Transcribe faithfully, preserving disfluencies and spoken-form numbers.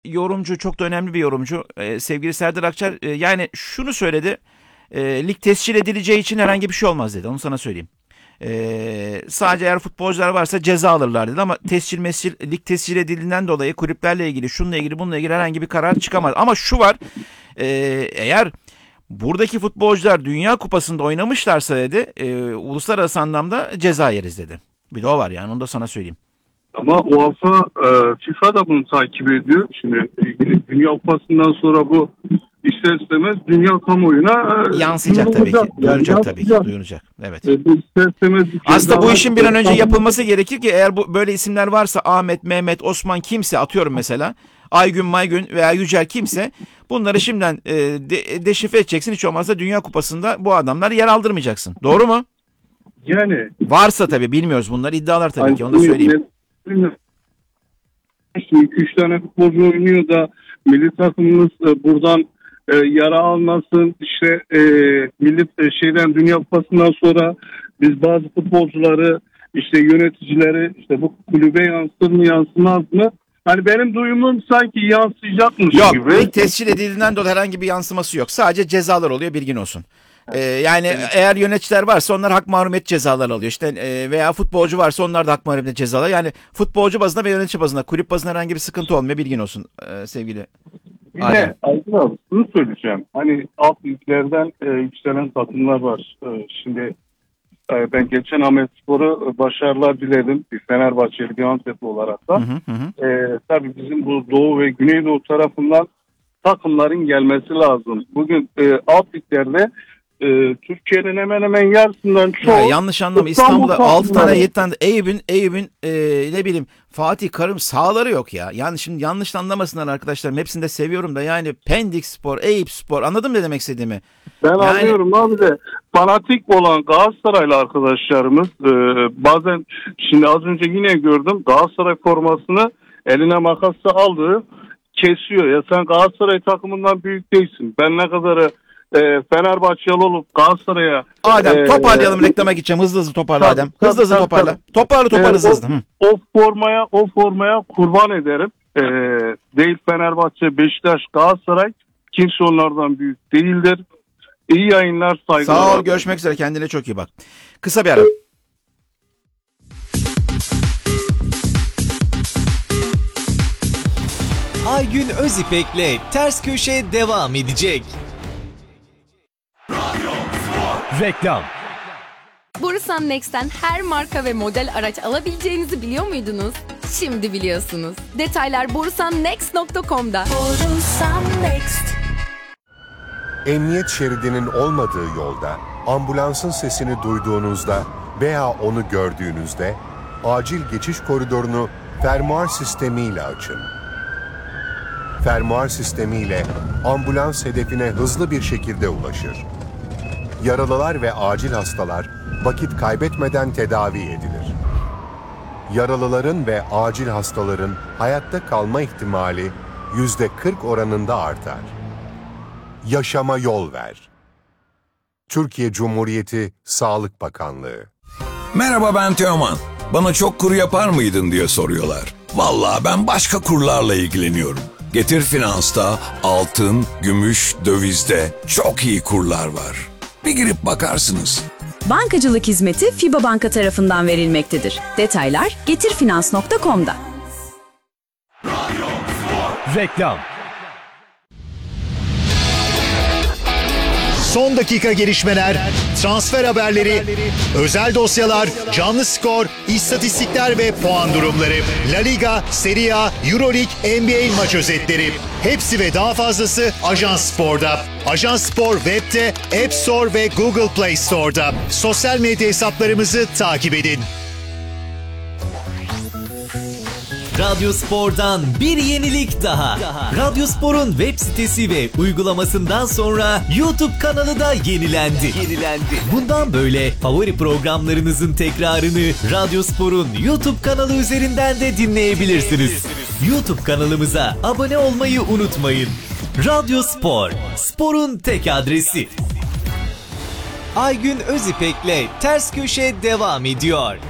yorumcu, çok da önemli bir yorumcu. Ee, sevgili Serdar Akçar e, yani şunu söyledi. E, lig tescil edileceği için herhangi bir şey olmaz dedi. Onu sana söyleyeyim. E, sadece eğer futbolcular varsa ceza alırlar dedi ama tescil mescil, lig tescil edildiğinden dolayı kulüplerle ilgili, şununla ilgili, bununla ilgili herhangi bir karar çıkamaz. Ama şu var. E, eğer buradaki futbolcular Dünya Kupası'nda oynamışlarsa dedi, e, uluslararası anlamda ceza yeriz dedi. Bir de o var yani, onu da sana söyleyeyim. Ama UEFA, e, FIFA da bunu takip ediyor. Şimdi Dünya Kupası'ndan sonra bu ister istemez dünya kamuoyuna e, yansıyacak tabii ki. Duyuracak yani, tabii ki. Duyuracak. Evet. E, ister istemez aslında bu işin bir an önce yapılması gerekir ki eğer bu böyle isimler varsa, Ahmet, Mehmet, Osman kimse, atıyorum mesela Aygün, Maygün veya Yücel kimse, bunları şimdiden e, de, deşifre edeceksin. Hiç olmazsa Dünya Kupası'nda bu adamları yer aldırmayacaksın. Doğru mu? Yani. Varsa tabii, bilmiyoruz bunlar. İddialar tabii ki, onu da söyleyeyim. iki üç tane futbolcu oynuyor da milli takımımız e, buradan e, yara almasın. İşte e, milli e, şeyden Dünya Kupası'ndan sonra biz bazı futbolcuları, işte yöneticileri, işte bu kulübe yansır mı yansımaz mı? Hani benim duyumum sanki yansıyacakmış yok, gibi. Yok, tescil edildiğinden dolayı herhangi bir yansıması yok. Sadece cezalar oluyor, bilgin olsun. Ee, yani evet. Eğer yöneticiler varsa onlar hak mahrumiyet cezaları alıyor. İşte e, veya futbolcu varsa onlar da hak mahrumiyet cezalar. Yani futbolcu bazında ve yönetici bazında, kulüp bazında herhangi bir sıkıntı olmuyor, bilgin olsun e, sevgili. Bir de Aydın abi şunu söyleyeceğim. Hani alt liglerden e, yükselen takımlar var. E, şimdi e, ben geçen Ahmetspor'a başarılar diledim. Bir Fenerbahçeli, bir Antepli olarak da. Hı hı hı. E, tabii bizim bu Doğu ve Güneydoğu tarafından takımların gelmesi lazım. Bugün e, alt liglerde e, Türkiye'nin hemen hemen yarısından çoğu... Ya yanlış anlama, İstanbul'da altı tane yedi tane Eyüp'ün Eyüp'ün e, ne bileyim Fatih Karım sahaları yok ya. Yani şimdi yanlış anlamasınlar arkadaşlarım. Hepsini de seviyorum da yani Pendik Spor, Eyüp Spor, anladın mı ne demek istediğimi? Ben yani... anlıyorum abi de fanatik olan Galatasaraylı arkadaşlarımız e, bazen, şimdi az önce yine gördüm, Galatasaray formasını eline makasla aldı, kesiyor. Ya sen Galatasaray takımından büyük değilsin. Ben ne kadarı e, Fenerbahçeli olup Galatasaray'a... Adem e, toparlayalım, reklama gideceğim. Hızlı hızlı toparla tabii, Adem. Hızlı hızlı toparla. Toparla toparla hızlı hızlı. O, o formaya o formaya kurban ederim. E, değil Fenerbahçe, Beşiktaş, Galatasaray. Kimse onlardan büyük değildir. İyi yayınlar, saygılar. Sağ ol, görüşmek üzere. Kendine çok iyi bak. Kısa bir ara. Aygün Özipek'le Ters Köşe devam edecek. Reklam. Borusan Next'ten her marka ve model araç alabileceğinizi biliyor muydunuz? Şimdi biliyorsunuz. Detaylar borusan next nokta com'da. Borusan Next. Emniyet şeridinin olmadığı yolda, ambulansın sesini duyduğunuzda veya onu gördüğünüzde acil geçiş koridorunu fermuar sistemiyle açın. Fermuar sistemiyle ambulans hedefine hızlı bir şekilde ulaşır. Yaralılar ve acil hastalar vakit kaybetmeden tedavi edilir. Yaralıların ve acil hastaların hayatta kalma ihtimali yüzde kırk oranında artar. Yaşama yol ver. Türkiye Cumhuriyeti Sağlık Bakanlığı. Merhaba, ben Teoman. Bana çok kur yapar mıydın diye soruyorlar. Vallahi ben başka kurlarla ilgileniyorum. Getir Finans'ta altın, gümüş, dövizde çok iyi kurlar var. Bir girip bakarsınız. Bankacılık hizmeti FİBA Banka tarafından verilmektedir. Detaylar getirfinans nokta com'da. Reklam. Son dakika gelişmeler, transfer haberleri, özel dosyalar, canlı skor, istatistikler ve puan durumları. La Liga, Serie A, Euroleague, N B A maç özetleri. Hepsi ve daha fazlası Ajans Spor'da. Ajans Spor web'te, App Store ve Google Play Store'da. Sosyal medya hesaplarımızı takip edin. Radyo Spor'dan bir yenilik daha. Radyo Spor'un web sitesi ve uygulamasından sonra YouTube kanalı da yenilendi. Yenilendi. Bundan böyle favori programlarınızın tekrarını Radyo Spor'un YouTube kanalı üzerinden de dinleyebilirsiniz. YouTube kanalımıza abone olmayı unutmayın. Radyo Spor, sporun tek adresi. Aygün Özipek'le Ters Köşe devam ediyor.